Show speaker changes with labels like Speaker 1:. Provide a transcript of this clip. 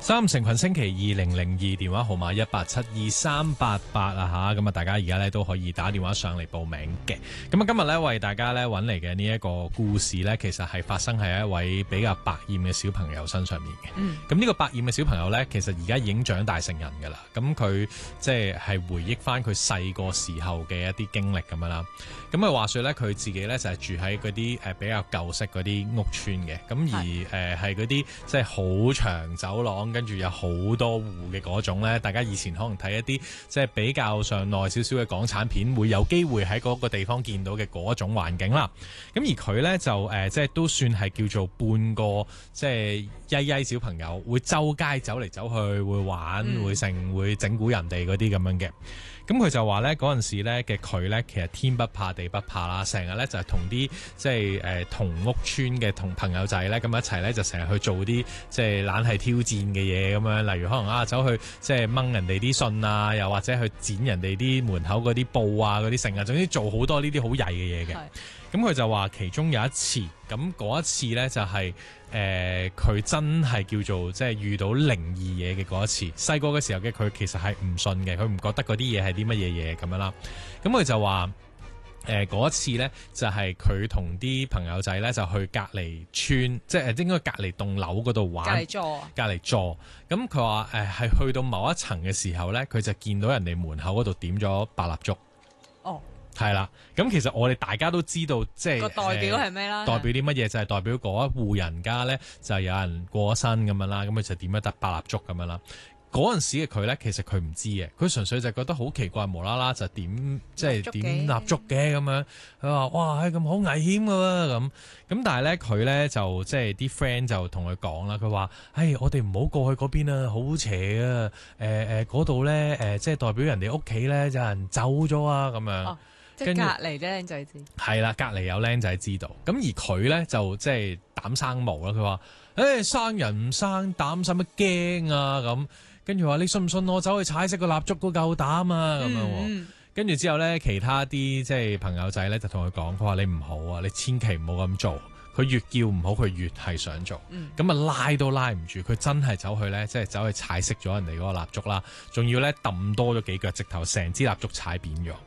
Speaker 1: 三成群星期2002電話號碼1872388啊嚇，咁啊大家而家咧都可以打電話上嚟報名嘅。咁啊今日咧為大家咧揾嚟嘅呢一個故事咧，其實係發生喺一位比較百厭嘅小朋友身上面嘅。咁呢個百厭嘅小朋友咧，其實而家已經長大成人㗎啦。咁佢即係回憶翻佢細個時候嘅一啲經歷咁樣啦。咁啊話說咧，佢自己咧就係住喺嗰啲比較舊式嗰啲屋邨嘅。咁而係嗰啲即係好長走廊，跟住有好多戶嘅嗰種咧，大家以前可能睇一啲即係比較上耐少少嘅港產片，會有機會喺嗰個地方見到嘅嗰種環境啦。咁而佢咧就即係都算係叫做半個即係曳曳小朋友，會周街走嚟走去，會玩，會整蠱人哋嗰啲咁樣嘅。咁佢就話咧嗰陣時咧嘅佢咧，其實天不怕地不怕啦，成日咧就係同啲即係同屋村嘅同朋友仔咧咁一齊咧，就成日去做啲即係懶係挑戰嘅嘢咁樣，例如可能走去即係掹人哋啲信啊，又或者去剪人哋啲門口嗰啲布啊嗰啲剩啊，總之做好多呢啲好曳嘅嘢嘅。咁佢就話其中有一次，咁嗰一次咧就係佢真係叫做即係遇到靈異嘢嘅嗰一次。細個嘅時候嘅佢其實係唔信嘅，佢唔覺得嗰啲嘢係啲乜嘢嘢咁樣啦。咁佢就話嗰一次咧就係佢同啲朋友仔咧就去隔離村，即係應該隔離棟樓嗰度玩。隔離座。咁佢話係去到某一層嘅時候咧，佢就見到人哋門口嗰度點咗白蠟燭。哦。係啦，咁其實我哋大家都知道，即係個代表係咩啦？代表啲乜嘢就係代表嗰一戶人家咧，就有人過咗身咁樣啦，咁佢就點一笪白蠟燭咁樣啦。嗰陣時嘅佢咧，其實佢唔知嘅，佢純粹就覺得好奇怪，無啦啦就點即係點蠟燭嘅咁樣。佢話：哇，咁好危險㗎喎咁。咁但係咧，佢咧就即係啲 friend 就同佢講啦，佢話：我哋唔好過去嗰邊啊，好邪啊！嗰度咧即係代表人哋屋企咧有人走咗啊咁樣。
Speaker 2: 即係隔離啲僆仔知，
Speaker 1: 係啦，隔離有僆仔知道。咁而佢咧就即係膽生毛啦。佢話：生人唔生膽，使乜驚啊？咁跟住話：你信唔信我走去踩熄個蠟燭都夠膽啊？咁樣。跟住之後咧，其他啲即係朋友仔咧就同佢講：佢話你唔好啊，你千祈唔好咁做。佢越叫唔好，佢越係想做。咁拉都拉唔住，佢真係走去咧，即係走去踩熄咗人哋嗰個蠟燭啦。仲要咧揼多咗幾腳，直頭成支蠟燭踩扁咗。